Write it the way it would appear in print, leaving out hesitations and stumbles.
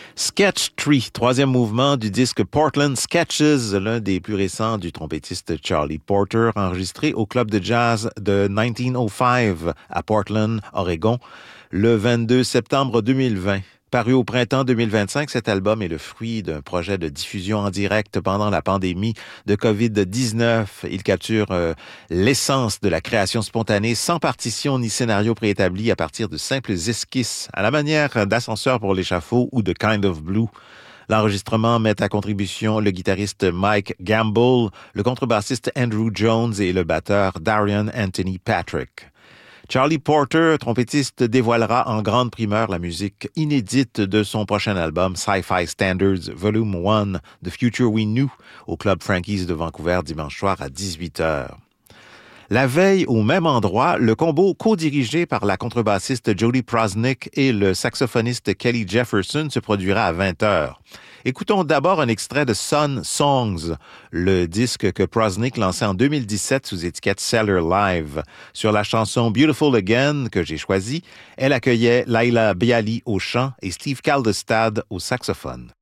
Sketch Tree, troisième mouvement du disque Portland Sketches, l'un des plus récents du trompettiste Charlie Porter, enregistré au club de jazz de 1905 à Portland, Oregon, le 22 septembre 2020. Paru au printemps 2025, cet album est le fruit d'un projet de diffusion en direct pendant la pandémie de COVID-19. Il capture l'essence de la création spontanée sans partition ni scénario préétabli à partir de simples esquisses, à la manière d'Ascenseur pour l'échafaud ou de Kind of Blue. L'enregistrement met à contribution le guitariste Mike Gamble, le contrebassiste Andrew Jones et le batteur Darian Anthony Patrick. Charlie Porter, trompettiste, dévoilera en grande primeur la musique inédite de son prochain album Sci-Fi Standards Volume 1, The Future We Knew, au Club Frankie's de Vancouver dimanche soir à 18h. La veille, au même endroit, le combo co-dirigé par la contrebassiste Jody Prosnick et le saxophoniste Kelly Jefferson se produira à 20h. Écoutons d'abord un extrait de Sun Songs, le disque que Prosnick lançait en 2017 sous étiquette Cellar Live. Sur la chanson Beautiful Again que j'ai choisie, elle accueillait Laila Bialy au chant et Steve Kaldestad au saxophone.